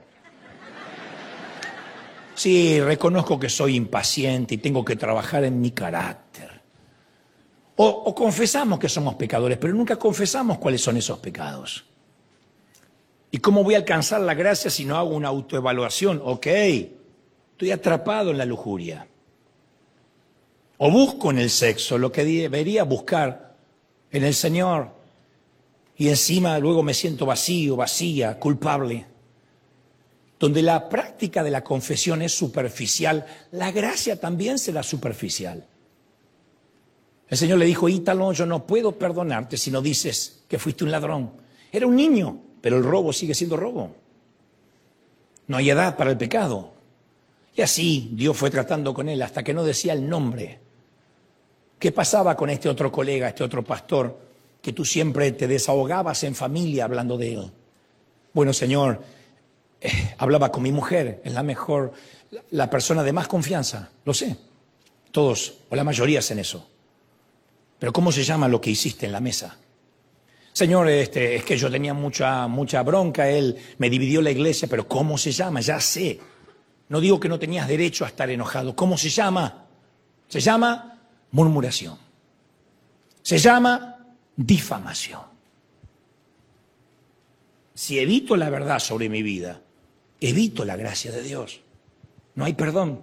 Sí, reconozco que soy impaciente y tengo que trabajar en mi carácter. O, o confesamos que somos pecadores, pero nunca confesamos cuáles son esos pecados. ¿Y cómo voy a alcanzar la gracia si no hago una autoevaluación? Ok, estoy atrapado en la lujuria. O busco en el sexo lo que debería buscar en el Señor. Y encima luego me siento vacío, vacía, culpable. Donde la práctica de la confesión es superficial, la gracia también será superficial. El Señor le dijo, Ítalo, yo no puedo perdonarte si no dices que fuiste un ladrón. Era un niño, pero el robo sigue siendo robo. No hay edad para el pecado. Y así Dios fue tratando con él hasta que no decía el nombre. ¿Qué pasaba con este otro colega, este otro pastor, que tú siempre te desahogabas en familia hablando de él? Bueno, Señor, eh, hablaba con mi mujer, es la mejor, la persona de más confianza, lo sé. Todos, o la mayoría hacen eso. Pero ¿cómo se llama lo que hiciste en la mesa? Señor, este, es que yo tenía mucha, mucha bronca, él me dividió la iglesia, pero ¿cómo se llama? Ya sé. No digo que no tenías derecho a estar enojado. ¿Cómo se llama? Se llama murmuración. Se llama difamación. Si evito la verdad sobre mi vida, evito la gracia de Dios. No hay perdón.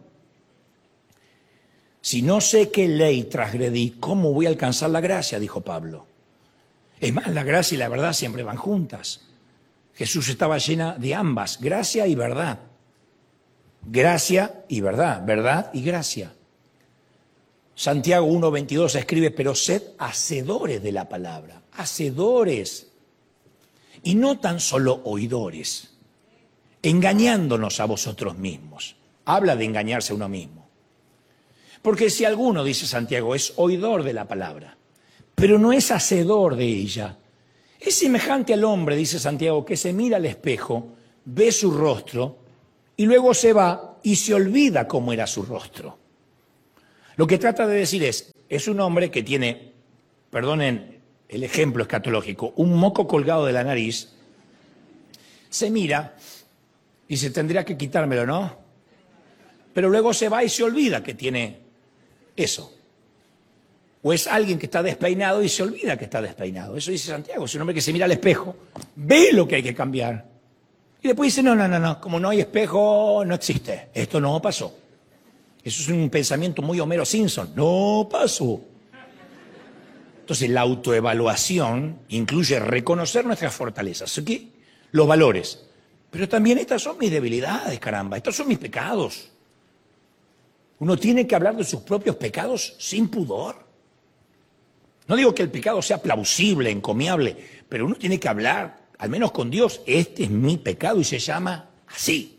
Si no sé qué ley transgredí, ¿cómo voy a alcanzar la gracia? Dijo Pablo. Es más, la gracia y la verdad siempre van juntas. Jesús estaba llena de ambas, gracia y verdad. Gracia y verdad, verdad y gracia. Santiago uno veintidós escribe, pero sed hacedores de la palabra, hacedores, y no tan solo oidores, engañándonos a vosotros mismos. Habla de engañarse a uno mismo. Porque si alguno, dice Santiago, es oidor de la palabra, pero no es hacedor de ella, Es semejante al hombre, dice Santiago, que se mira al espejo, ve su rostro y luego se va y se olvida cómo era su rostro. Lo que trata de decir es, es un hombre que tiene, perdonen el ejemplo escatológico, un moco colgado de la nariz, se mira y se tendría que quitármelo, ¿no? Pero luego se va y se olvida que tiene eso. O es alguien que está despeinado y se olvida que está despeinado. Eso dice Santiago, es un hombre que se mira al espejo, ve lo que hay que cambiar. Y después dice, no, no, no, no, como no hay espejo, no existe. Esto no pasó. Eso es un pensamiento muy Homero Simpson. No pasó. Entonces la autoevaluación incluye reconocer nuestras fortalezas, ¿sí? Los valores. Pero también estas son mis debilidades, caramba, estos son mis pecados. Uno tiene que hablar de sus propios pecados sin pudor. No digo que el pecado sea plausible, encomiable, pero uno tiene que hablar, al menos con Dios, este es mi pecado y se llama así.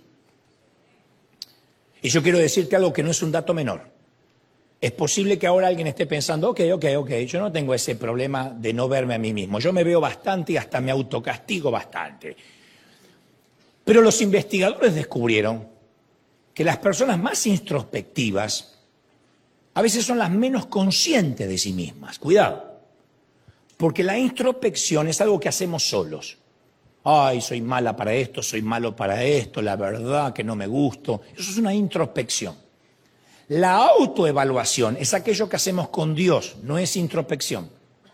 Y yo quiero decirte algo que no es un dato menor. Es posible que ahora alguien esté pensando, ok, ok, ok, yo no tengo ese problema de no verme a mí mismo. Yo me veo bastante y hasta me autocastigo bastante. Pero los investigadores descubrieron que las personas más introspectivas a veces son las menos conscientes de sí mismas. Cuidado, porque la introspección es algo que hacemos solos. Ay, soy mala para esto, soy malo para esto, la verdad que no me gusto. Eso es una introspección. La autoevaluación es aquello que hacemos con Dios, no es introspección.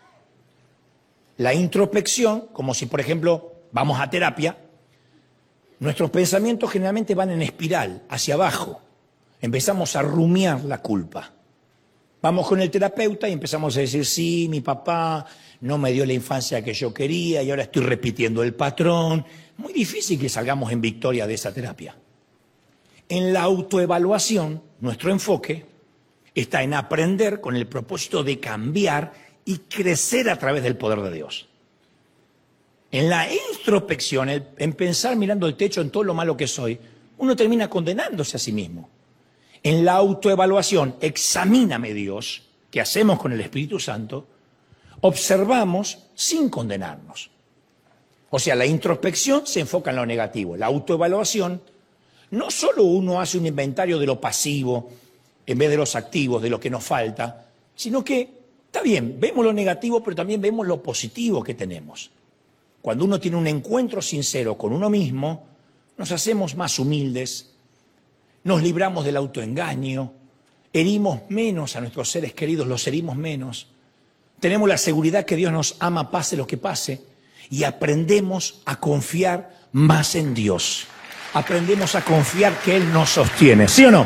La introspección, como si por ejemplo vamos a terapia, nuestros pensamientos generalmente van en espiral, hacia abajo. Empezamos a rumiar la culpa. Vamos con el terapeuta y empezamos a decir, sí, mi papá no me dio la infancia que yo quería y ahora estoy repitiendo el patrón. Muy difícil que salgamos en victoria de esa terapia. En la autoevaluación, nuestro enfoque está en aprender con el propósito de cambiar y crecer a través del poder de Dios. En la introspección, en pensar mirando el techo en todo lo malo que soy, uno termina condenándose a sí mismo. En la autoevaluación, examíname Dios, que hacemos con el Espíritu Santo, observamos sin condenarnos. O sea, la introspección se enfoca en lo negativo. La autoevaluación, no solo uno hace un inventario de lo pasivo en vez de los activos, de lo que nos falta, sino que, está bien, vemos lo negativo, pero también vemos lo positivo que tenemos. Cuando uno tiene un encuentro sincero con uno mismo, nos hacemos más humildes, nos libramos del autoengaño, herimos menos a nuestros seres queridos, los herimos menos. Tenemos la seguridad que Dios nos ama, pase lo que pase, y aprendemos a confiar más en Dios. Aprendemos a confiar que Él nos sostiene, ¿sí o no?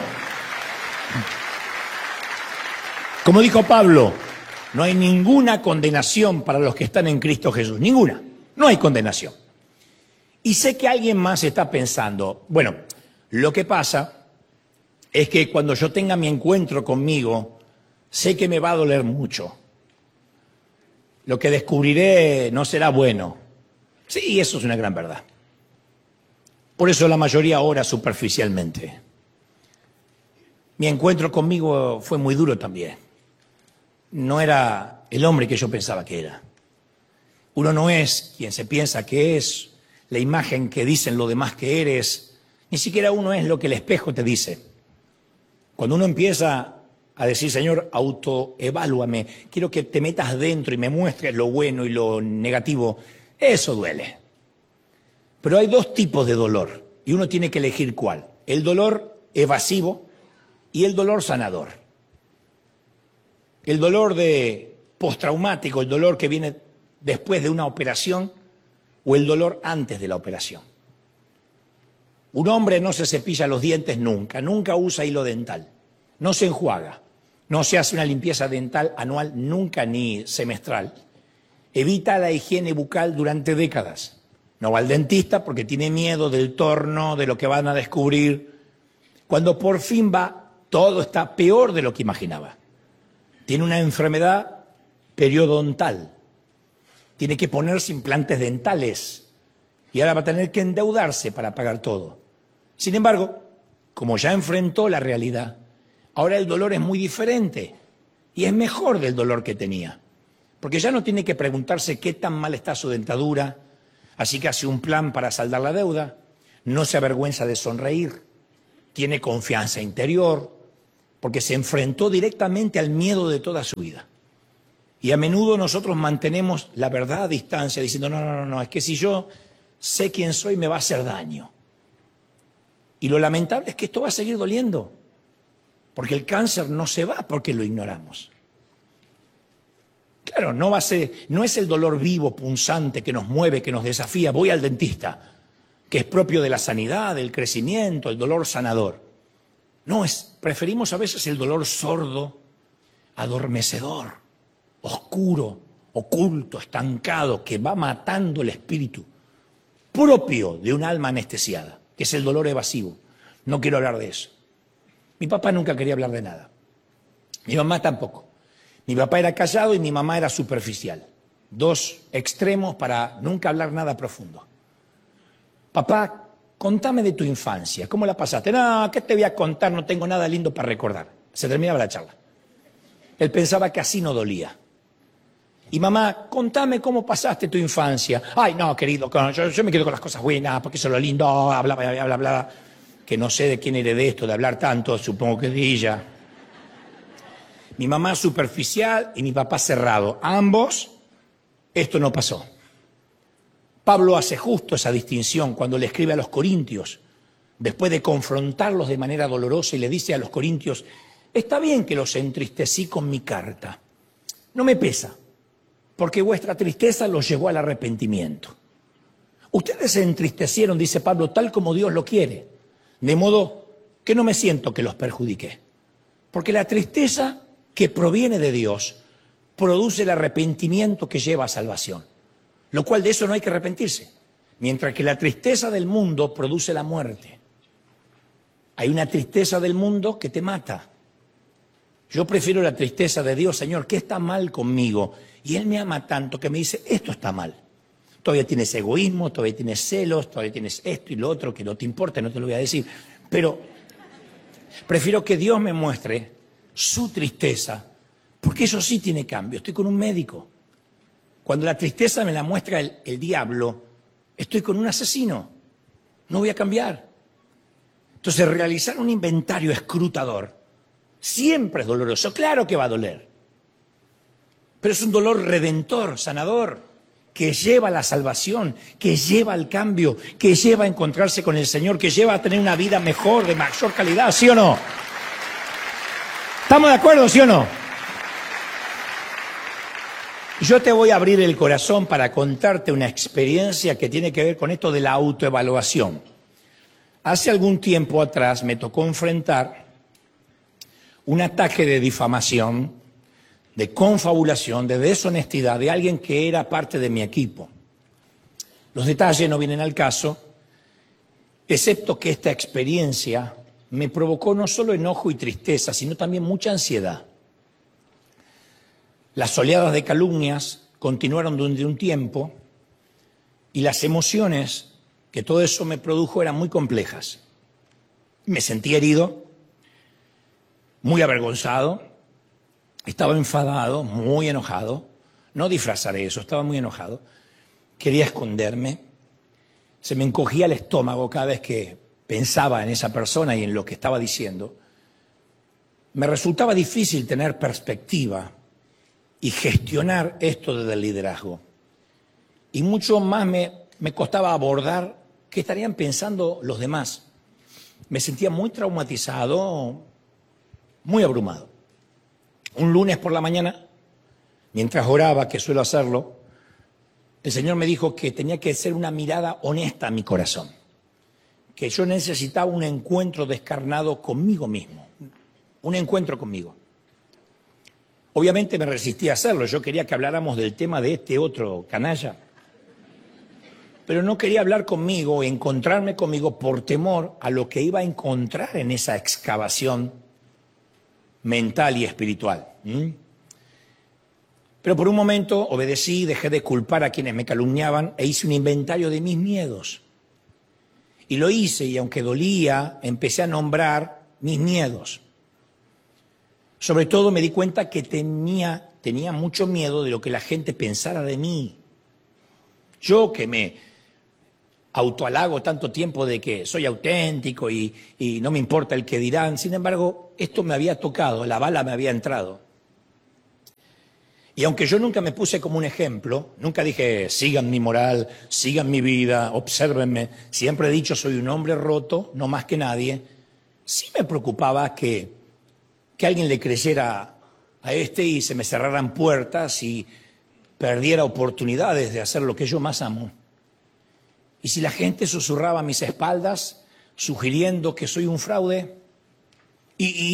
Como dijo Pablo, no hay ninguna condenación para los que están en Cristo Jesús, ninguna, no hay condenación. Y sé que alguien más está pensando, bueno, lo que pasa es que cuando yo tenga mi encuentro conmigo, sé que me va a doler mucho. Lo que descubriré no será bueno. Sí, eso es una gran verdad. Por eso la mayoría ora superficialmente. Mi encuentro conmigo fue muy duro también. No era el hombre que yo pensaba que era. Uno no es quien se piensa que es, la imagen que dicen los demás que eres. Ni siquiera uno es lo que el espejo te dice. Cuando uno empieza a decir, Señor, autoevalúame, quiero que te metas dentro y me muestres lo bueno y lo negativo, eso duele. Pero hay dos tipos de dolor y uno tiene que elegir cuál. El dolor evasivo y el dolor sanador. El dolor de postraumático, el dolor que viene después de una operación o el dolor antes de la operación. Un hombre no se cepilla los dientes nunca, nunca usa hilo dental, no se enjuaga, no se hace una limpieza dental anual nunca ni semestral. Evita la higiene bucal durante décadas. No va al dentista porque tiene miedo del torno, de lo que van a descubrir. Cuando por fin va, todo está peor de lo que imaginaba. Tiene una enfermedad periodontal. Tiene que ponerse implantes dentales y ahora va a tener que endeudarse para pagar todo. Sin embargo, como ya enfrentó la realidad, ahora el dolor es muy diferente y es mejor del dolor que tenía. Porque ya no tiene que preguntarse qué tan mal está su dentadura, así que hace un plan para saldar la deuda, no se avergüenza de sonreír, tiene confianza interior, porque se enfrentó directamente al miedo de toda su vida. Y a menudo nosotros mantenemos la verdad a distancia, diciendo, no, no, no, no, es que si yo sé quién soy me va a hacer daño. Y lo lamentable es que esto va a seguir doliendo, porque el cáncer no se va porque lo ignoramos. Claro, no va a ser, no es el dolor vivo, punzante, que nos mueve, que nos desafía. Voy al dentista, que es propio de la sanidad, del crecimiento, el dolor sanador. No, es, preferimos a veces el dolor sordo, adormecedor, oscuro, oculto, estancado, que va matando el espíritu, propio de un alma anestesiada, que es el dolor evasivo. No quiero hablar de eso. Mi papá nunca quería hablar de nada. Mi mamá tampoco. Mi papá era callado y mi mamá era superficial. Dos extremos para nunca hablar nada profundo. Papá, contame de tu infancia. ¿Cómo la pasaste? No, ¿qué te voy a contar? No tengo nada lindo para recordar. Se terminaba la charla. Él pensaba que así no dolía. Y mamá, contame cómo pasaste tu infancia. Ay, no, querido, yo, yo me quedo con las cosas buenas, porque eso es lo lindo, habla, habla, habla, habla. Que no sé de quién heredé esto de hablar tanto, supongo que de ella. Mi mamá superficial y mi papá cerrado. Ambos, esto no pasó. Pablo hace justo esa distinción cuando le escribe a los corintios, después de confrontarlos de manera dolorosa, y le dice a los corintios, está bien que los entristecí con mi carta, no me pesa, porque vuestra tristeza los llevó al arrepentimiento. Ustedes se entristecieron, dice Pablo, tal como Dios lo quiere, de modo que no me siento que los perjudiqué, porque la tristeza que proviene de Dios produce el arrepentimiento que lleva a salvación, lo cual de eso no hay que arrepentirse, mientras que la tristeza del mundo produce la muerte. Hay una tristeza del mundo que te mata. Yo prefiero la tristeza de Dios, Señor, ¿qué está mal conmigo? Y Él me ama tanto que me dice, esto está mal. Todavía tienes egoísmo, todavía tienes celos, todavía tienes esto y lo otro, que no te importa, no te lo voy a decir. Pero prefiero que Dios me muestre su tristeza, porque eso sí tiene cambio. Estoy con un médico. Cuando la tristeza me la muestra el, el diablo, estoy con un asesino. No voy a cambiar. Entonces, realizar un inventario escrutador siempre es doloroso. Claro que va a doler. Pero es un dolor redentor, sanador, que lleva a la salvación, que lleva al cambio, que lleva a encontrarse con el Señor, que lleva a tener una vida mejor, de mayor calidad, ¿sí o no? ¿Estamos de acuerdo, sí o no? Yo te voy a abrir el corazón para contarte una experiencia que tiene que ver con esto de la autoevaluación. Hace algún tiempo atrás me tocó enfrentar un ataque de difamación, de confabulación, de deshonestidad de alguien que era parte de mi equipo. Los detalles no vienen al caso, excepto que esta experiencia me provocó no solo enojo y tristeza, sino también mucha ansiedad. Las oleadas de calumnias continuaron durante un tiempo y las emociones que todo eso me produjo eran muy complejas. Me sentí herido, muy avergonzado, estaba enfadado, muy enojado. No disfrazaré eso, estaba muy enojado. Quería esconderme. Se me encogía el estómago cada vez que pensaba en esa persona y en lo que estaba diciendo. Me resultaba difícil tener perspectiva y gestionar esto desde el liderazgo. Y mucho más me, me costaba abordar qué estarían pensando los demás. Me sentía muy traumatizado, muy abrumado. Un lunes por la mañana, mientras oraba, que suelo hacerlo, el Señor me dijo que tenía que hacer una mirada honesta a mi corazón, que yo necesitaba un encuentro descarnado conmigo mismo, un encuentro conmigo. Obviamente me resistí a hacerlo, yo quería que habláramos del tema de este otro canalla, pero no quería hablar conmigo, encontrarme conmigo por temor a lo que iba a encontrar en esa excavación mental y espiritual. ¿Mm? Pero por un momento obedecí, dejé de culpar a quienes me calumniaban e hice un inventario de mis miedos. Y lo hice, y aunque dolía, empecé a nombrar mis miedos. Sobre todo me di cuenta que tenía, tenía mucho miedo de lo que la gente pensara de mí. Yo que me autohalago tanto tiempo de que soy auténtico y, y no me importa el que dirán, sin embargo, esto me había tocado, la bala me había entrado. Y aunque yo nunca me puse como un ejemplo, nunca dije, sigan mi moral, sigan mi vida, obsérvenme, siempre he dicho, soy un hombre roto, no más que nadie, sí me preocupaba que, que alguien le creyera a este y se me cerraran puertas y perdiera oportunidades de hacer lo que yo más amo. Y si la gente susurraba a mis espaldas, sugiriendo que soy un fraude, y, y